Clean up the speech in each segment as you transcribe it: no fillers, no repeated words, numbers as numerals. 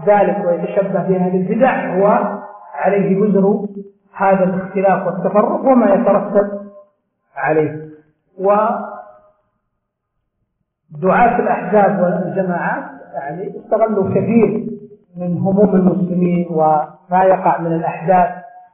ذلك ويتشبه بأهل البدع هو عليه وزر هذا الاختلاف والتفرق وما يترتب عليه. ودعاة الأحزاب والجماعات يعني استغلوا كثير من هموم المسلمين وما يقع من الأحداث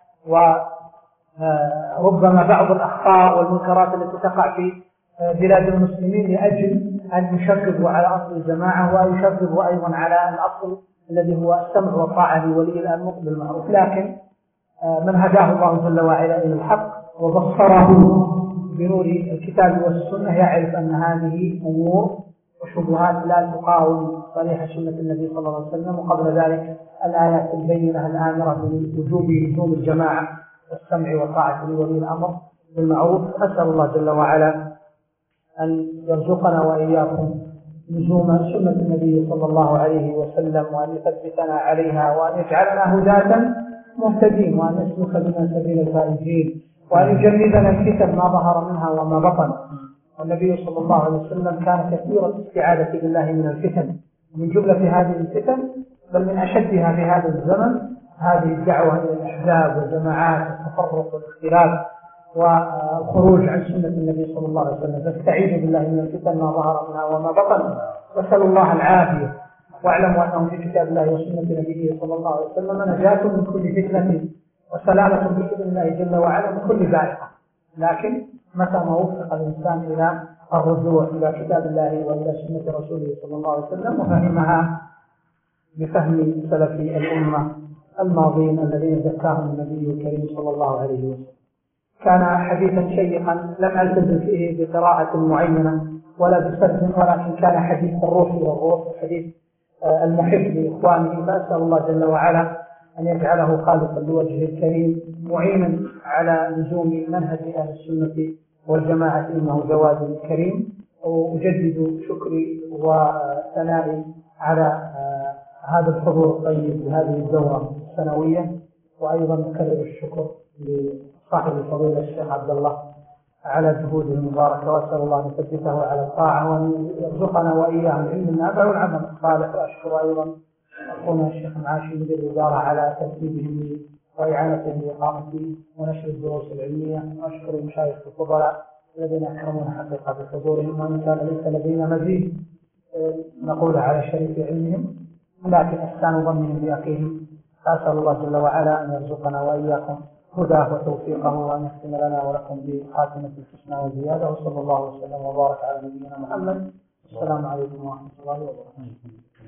وربما بعض الأخطاء والمنكرات التي تقع في بلاد المسلمين لأجل أن يشربوا على أصل الجماعة ويشربوا أيضا على الأصل الذي هو السمع والطاعة لولي الأمر بالمعروف. لكن من هداه الله جل وعلا إلى الحق وبصره بنور الكتاب والسنة يعرف أن هذه أمور وشبهات لا تقاوم صريح سنة النبي صلى الله عليه وسلم، وقبل ذلك الآيات البينة الآمرة بوجوب لزوم الجماعة والسمع والطاعة لولي الأمر بالمعروف. أسأل الله جل وعلا أن يرزقنا وإياكم لزوم سنة النبي صلى الله عليه وسلم، وأن يثبتنا عليها، وأن يجعلنا هداة مهتدين، وأن يسلك بنا سبيل الفائزين، وأن يجنبنا الفتن ما ظهر منها وما بطن. والنبي صلى الله عليه وسلم كان كثير الاستعاذة بالله من الفتن، ومن جملة هذه الفتن بل من أشدها في هذا الزمن هذه الدعوة إلى الأحزاب والجماعات والتفرق والاختلاف والخروج عن سنة النبي صلى الله عليه وسلم. فاستعيذوا بالله من الفتن ما ظهر منها وما بطن، واسألوا الله العافية، واعلموا أنه في كتاب الله وسنة نبيه صلى الله عليه وسلم نجاة من كل فتنة وسلامة بإذن الله جل وعلا من كل ذائقة. لكن متى ما وفق الإنسان إلى الرجوع إلى كتاب الله وإلى سنة رسوله صلى الله عليه وسلم وفهمها بفهم سلف الأمة الماضين الذين ذكرهم النبي الكريم صلى الله عليه وسلم. كان حديثا شيقا لم ألتزم فيه بقراءة معينة ولا بسرد، ولكن كان حديث الروح إلى الروح، حديث المحب لإخوانه. فأسأل الله جل وعلا أن يجعله خالقا لوجهه الكريم معينا على لزوم منهج أهل السنة والجماعة، إنه جواد كريم. وأجدد شكري وثنائي على هذا الحضور الطيب لهذه الدورة السنوية، وأيضا أكرر الشكر لصاحب الفضيلة الشيخ عبد الله على جهوده المباركة، وأسأل الله أن يثبته على الطاعة وأن يرزقنا وإياه العلم النافع والعمل الصالح. وأشكر أيضا أخونا الشيخ معاشي مدير الإدارة على ترتيبه وإعانته لإقامة ونشر الدروس العلمية. وأشكر المشايخ الفضلاء الذين أكرمونا حقيقة بحضورهم، وإن كان ليس لدينا مزيد نقول على شريف علمهم لكن إحسان ظنهم بأخيهم. فأسأل الله جل وعلا أن يرزقنا وإياكم هداه وتوفيقه، وأن يختم لنا ولكم بخاتمة الحسنى والزيادة. وصلى الله وسلم وبارك على نبينا محمد. السلام عليكم ورحمة الله وبركاته.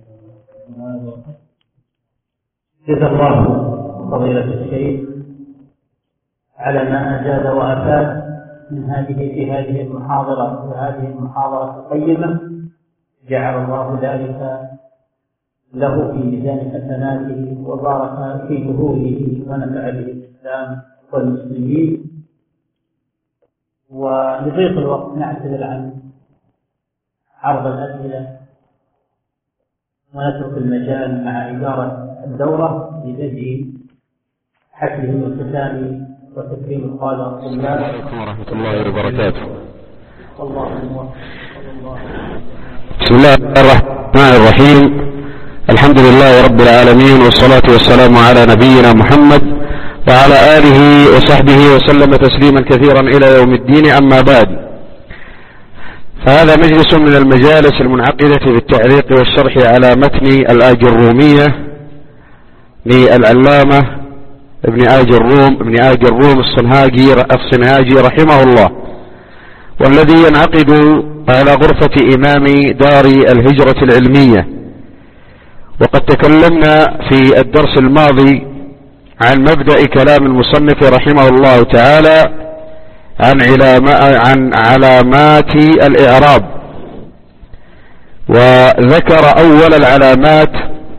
جزا الله فضيلة الشيخ على ما أجاد وأفاد من هذه المحاضرة وهذه المحاضرة الطيبة. جعل الله ذلك له في ميزان حسناته وبارك في جهوده ونفع به الإسلام والمسلمين. ولضيق الوقت نعتذر عن عرض الأسئلة ونترك المجال مع إدارة الدورة لبدء حفله الختام وتكريم القادة الطلاب. عليكم ورحمة الله وبركاته. بسم الله الرحمن الرحيم. الحمد لله رب العالمين، والصلاة والسلام على نبينا محمد وعلى آله وصحبه وسلم تسليما كثيرا إلى يوم الدين. أما بعد، فهذا مجلس من المجالس المنعقدة بالتعليق والشرح على متن الآجرومية للعلامة ابن آج الروم الصنهاجي رحمه الله، والذي ينعقد على غرفة إمام دار الهجرة العلمية. وقد تكلمنا في الدرس الماضي عن مبدأ كلام المصنف رحمه الله تعالى عن علامات الإعراب، وذكر أول العلامات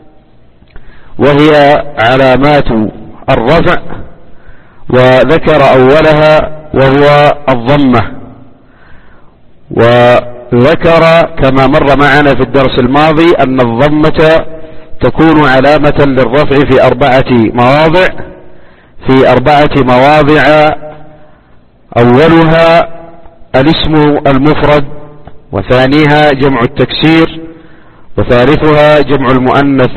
وهي علامات الرفع، وذكر أولها وهو الضمة، وذكر كما مر معنا في الدرس الماضي أن الضمة تكون علامة للرفع في أربعة مواضع أولها الاسم المفرد، وثانيها جمع التكسير، وثالثها جمع المؤنث